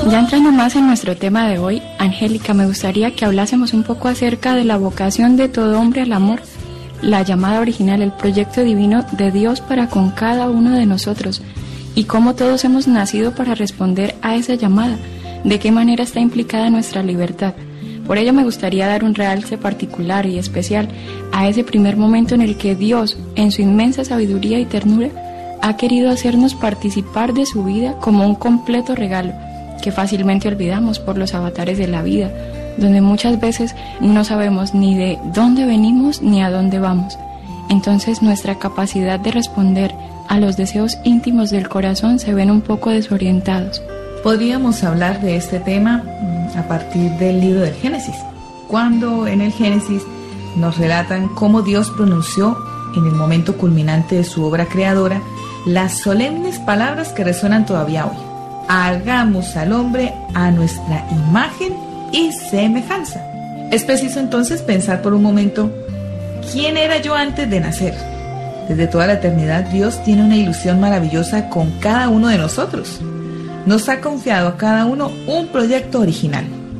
Ya entrando más en nuestro tema de hoy, Angélica, me gustaría que hablásemos un poco acerca de la vocación de todo hombre al amor, la llamada original, el proyecto divino de Dios para con cada uno de nosotros, y cómo todos hemos nacido para responder a esa llamada, de qué manera está implicada nuestra libertad. Por ello me gustaría dar un realce particular y especial a ese primer momento en el que Dios, en su inmensa sabiduría y ternura, ha querido hacernos participar de su vida como un completo regalo, que fácilmente olvidamos por los avatares de la vida, donde muchas veces no sabemos ni de dónde venimos ni a dónde vamos. Entonces nuestra capacidad de responder a los deseos íntimos del corazón se ven un poco desorientados. Podríamos hablar de este tema a partir del libro del Génesis, cuando en el Génesis nos relatan cómo Dios pronunció en el momento culminante de su obra creadora las solemnes palabras que resuenan todavía hoy: hagamos al hombre a nuestra imagen y semejanza. Es preciso entonces pensar por un momento, ¿quién era yo antes de nacer? Desde toda la eternidad Dios tiene una ilusión maravillosa con cada uno de nosotros. Nos ha confiado a cada uno un proyecto original.